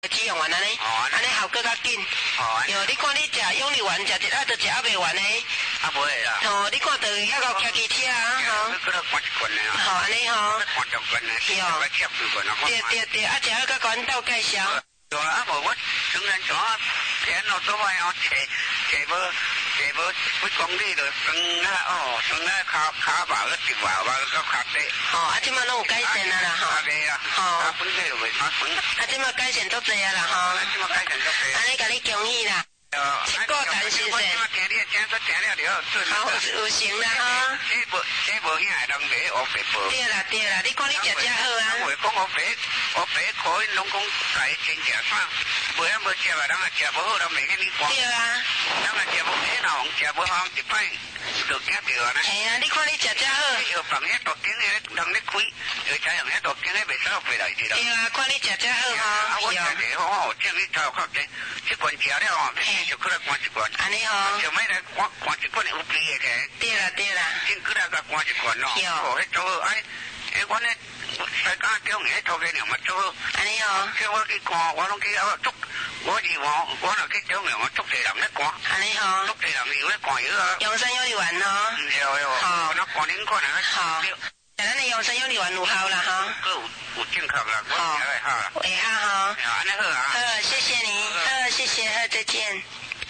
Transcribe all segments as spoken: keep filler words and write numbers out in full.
止用完安尼，安尼效果较紧。哦，哟，你看你食养力丸，食一下都食还袂完呢。 啊，袂啦。 哦，你看到遐个骑机车啊，吼。 搁来灌一罐呢。 好，安尼吼。 灌两罐呢。哟。接几罐啊？ 对对对，啊，食好甲管道介绍。 对啊，啊无我虽然怎啊，天咯做歹哦，坐坐无坐无几公里就酸啊，哦，酸啊，骹骹麻个直麻麻个骹底。哦， 啊，即马拢有改善啊啦，吼。 吼。啊，本地就袂啥酸。 啊，即马改善足济啊啦，吼。 啊，即马改善足济。 安尼甲你恭喜啦。一个单先生，好有成啦哈！ 这无这无遐人买乌白报。 对啦对啦，你看你食食好啊。 我讲乌白乌白可以拢讲改真食啥，无遐无食啊，人啊食无好，人袂给你讲。对啊，人啊食无好，人食无好一摆就惊着啊！ 系啊，你看你食食好。 药房遐大间诶，人咧开，又知用遐大间诶，袂使飞来去啦。 对啊，看你食食好哈。 啊，我食者好哦，正你头壳者，即罐食了哦。就过来灌一罐， 安尼吼， 就买来灌灌一罐有机的个。 对啦对啦， 先过来甲灌一罐咯。哦，迄做好，哎，哎，我呢，西家中迄土鸡娘嘛做好。 安尼吼， 叫我去灌，我拢去啊捉，我是我，我若去中央，我捉地人咧灌。 安尼吼， 捉地人有咧灌药啊。 阳山有力丸吼。 唔是哦，好，那灌恁灌啊。 好。咱的阳山有力丸有效啦哈。 有有正确啦，我食会好啦。 会好哈。 安尼好啊。 好，谢谢你，好，谢谢，好，再见。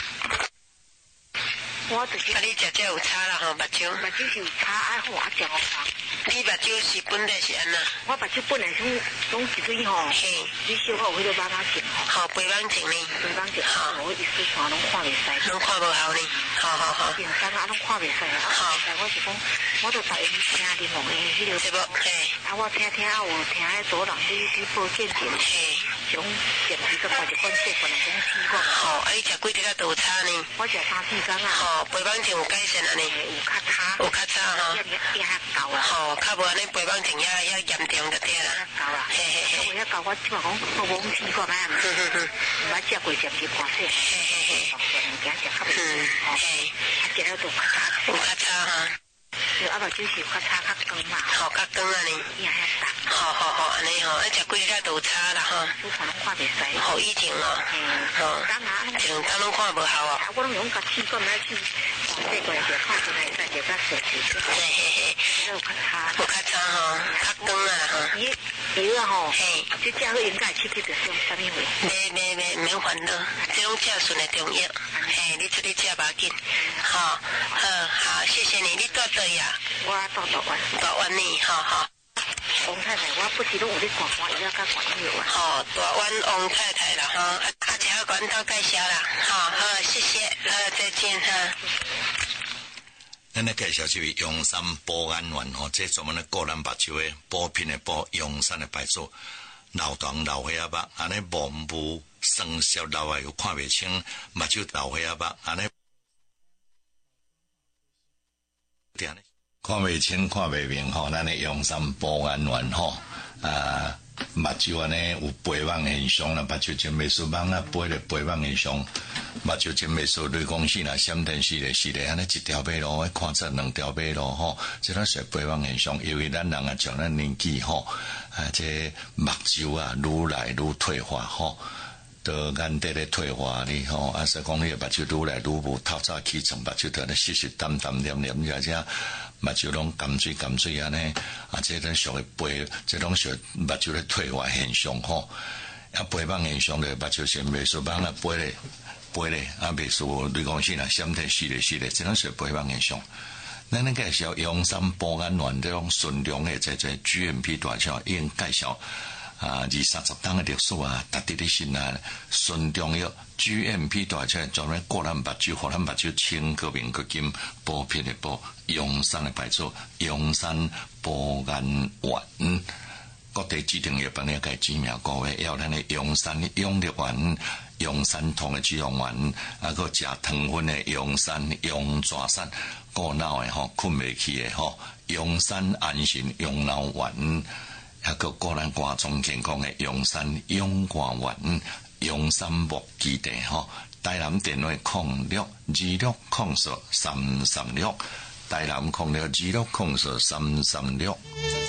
我就是。啊，你食食有差啦吼，目睭。目睭是有差，爱好我食好差。你目睭是本来是安那？我目睭本来种种一堆吼。嘿。你小可有迄个斑仔镜吼。好，白斑镜呢？白斑镜。好。我一丝线拢看袂使。拢看无效呢。好好好。电视啊，拢看袂使。好。但我是讲，我都逐下听你问的迄个。是无？嘿。啊，我听听啊，有听迄多人去去报见证。嘿。种电视个看一罐这罐来种四罐。好，啊，你食几日啊都有差呢？我食三四天啊。好，白斑镜有改善啊呢？有较差。有较差哈。也较高啦。好，较无安尼白斑镜也也严重就对啦。较高啦。嘿嘿嘿。我遐高，我即马讲我无四罐啊。哼哼哼。唔捌食过电视看说。嘿嘿嘿。物件食较袂。嗯。嘿。啊，食了都较差。有较差哈。就啊，目睭是较差较光嘛。好，较光啊呢。影遐重。好好好，安尼吼，啊，食几日都有差啦哈。煮饭拢看袂使。好以前哦。嗯。好。当啊。前当拢看无效哦。我拢用甲试过来试，这个就看出来，再就较熟悉。嘿嘿嘿。有较差。有较差吼，较光啊哈。伊药啊吼。嘿。这食好应该刺激着什什么货？袂袂袂，免烦恼，这种食顺的重要。嘿，你出去食吧紧。好，好，好，谢谢你。你住倒呀？我住大湾。大湾呢？好好。王太太，我不是拢有咧看看伊啊，甲看药啊。好，大湾王太太啦，哈，啊，只好管道介绍啦，好好，谢谢，好，再见哈。 咱咧介绍这位阳山保安丸吼，这专门咧个人目睭的补品的补，阳山的白做老长老岁仔目，安尼模糊生涩老啊又看袂清，目睭老岁仔目，安尼看袂清看袂明吼，咱的阳山保安丸吼啊。目睭安尼有白网现象啦，目睭真袂输网啊，飞咧白网现象，目睭真袂输雷公死啦，闪电死咧死咧，安尼一条马路看出两条马路吼，即种是白网现象，因为咱人啊像咱年纪吼，啊这目睭啊愈来愈退化吼。都眼底咧退化哩吼，啊，所以讲你目睭愈来愈无透早起床，目睭都咧湿湿淡淡黏黏，而且目睭拢干水干水安尼，啊，这种属于白，这种属目睭咧退化现象吼，啊，白网现象咧目睭是袂输网啦，白咧白咧，啊，袂输雷公死啦，闪电死咧死咧，这种属白网现象。咱咧介绍阳山保安丸这种纯良的这这 G M P 大厂已经介绍。啊，二三十档的历史啊，值得你信赖。纯中药 G M P 大厂专门个人目睭，互咱目睭清个明个金，补品的补，阳山的牌子，阳山保安丸。各地指定药房了解知名各位，要咱的阳山养力丸、阳山通的止痛丸，啊，个食糖分的阳山阳爪散，过脑的吼，困袂去的吼，阳山安神养脑丸。还个个人肝脏健康的阳山养肝丸、阳山木基地吼，台南电话空六二六空四三三六，台南空六二六空四三三六。